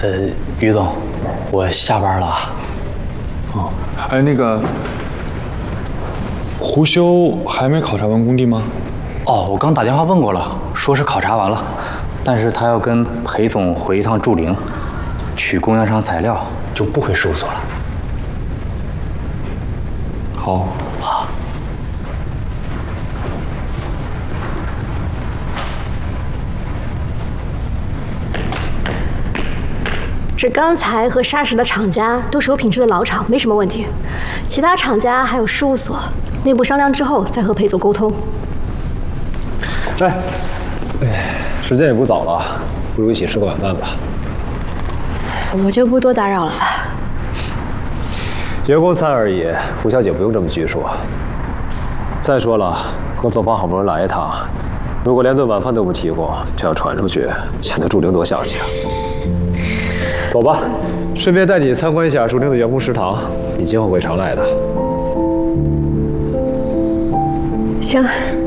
于总，我下班了啊。 哦，哎，那个胡修还没考察完工地吗？ 哦，我刚打电话问过了，说是考察完了，但是他要跟裴总回一趟祝陵，取供应商材料，就不回事务所了。 好。 啊。 这钢材和砂石的厂家都是有品质的老厂，没什么问题。其他厂家还有事务所，内部商量之后再和裴总沟通。 哎，时间也不早了，不如一起吃个晚饭吧。 我就不多打扰了。 员工餐而已，胡小姐不用这么拘束。再说了，合作方好不容易来一趟，如果连顿晚饭都不提供，这样传出去，显得祝陵多小气啊。走吧，顺便带你参观一下祝陵的员工食堂，你今后会常来的。 行。